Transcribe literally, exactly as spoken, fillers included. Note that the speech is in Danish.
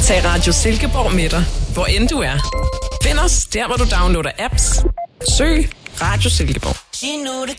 Tag Radio Silkeborg med dig, hvor end du er. Find os der, hvor du downloader apps. Søg Radio Silkeborg.